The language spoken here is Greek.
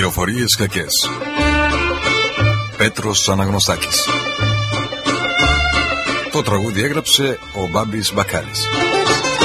Πληροφορίες κακές. Πέτρος Αναγνωστάκης. Το τραγούδι έγραψε ο Μπάμπης Μπακάλης.